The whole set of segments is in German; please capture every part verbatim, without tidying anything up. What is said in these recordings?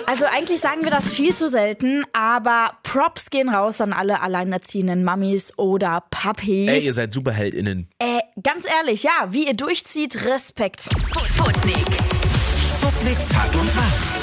Also eigentlich sagen wir das viel zu selten, aber Props gehen raus an alle alleinerziehenden Mamis oder Papis. Ey, ihr seid SuperheldInnen. Äh, ganz ehrlich, ja, wie ihr durchzieht, Respekt. Sputnik. Sputnik Tag und Nacht.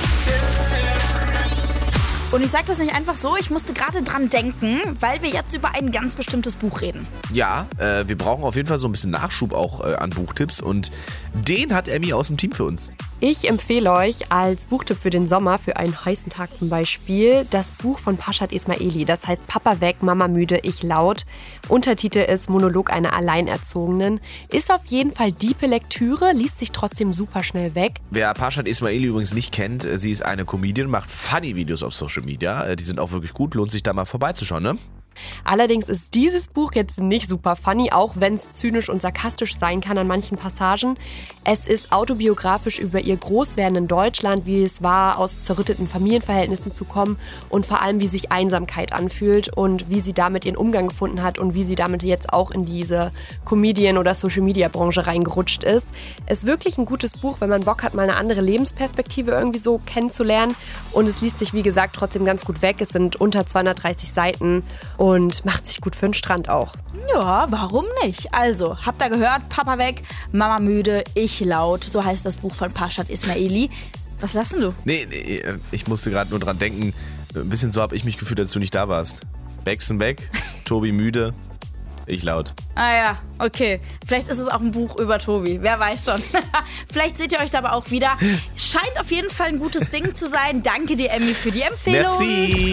Und ich sage das nicht einfach so, ich musste gerade dran denken, weil wir jetzt über ein ganz bestimmtes Buch reden. Ja, äh, wir brauchen auf jeden Fall so ein bisschen Nachschub auch äh, an Buchtipps und den hat Emmy aus dem Team für uns. Ich empfehle euch als Buchtipp für den Sommer, für einen heißen Tag zum Beispiel, das Buch von Pashat Ismaili. Das heißt Papa weg, Mama müde, ich laut. Untertitel ist Monolog einer Alleinerzogenen. Ist auf jeden Fall diepe Lektüre, liest sich trotzdem super schnell weg. Wer Pashat Ismaili übrigens nicht kennt, sie ist eine Comedian, macht Funny-Videos auf Social Media. Die sind auch wirklich gut, lohnt sich da mal vorbeizuschauen, ne? Allerdings ist dieses Buch jetzt nicht super funny, auch wenn es zynisch und sarkastisch sein kann an manchen Passagen. Es ist autobiografisch über ihr Großwerden in Deutschland, wie es war, aus zerrütteten Familienverhältnissen zu kommen und vor allem, wie sich Einsamkeit anfühlt und wie sie damit ihren Umgang gefunden hat und wie sie damit jetzt auch in diese Comedian- oder Social-Media-Branche reingerutscht ist. Es ist wirklich ein gutes Buch, wenn man Bock hat, mal eine andere Lebensperspektive irgendwie so kennenzulernen, und es liest sich, wie gesagt, trotzdem ganz gut weg. Es sind unter zweihundertdreißig Seiten und macht sich gut für den Strand auch. Ja, warum nicht? Also, habt ihr gehört? Papa weg, Mama müde, ich laut. So heißt das Buch von Pashat Ismaili. Was lassen du? Nee, nee, ich musste gerade nur dran denken. Ein bisschen so habe ich mich gefühlt, als du nicht da warst. Baxen weg, Tobi müde, ich laut. Ah ja, okay. Vielleicht ist es auch ein Buch über Tobi. Wer weiß schon. Vielleicht seht ihr euch da aber auch wieder. Scheint auf jeden Fall ein gutes Ding zu sein. Danke dir, Emmy, für die Empfehlung. Merci.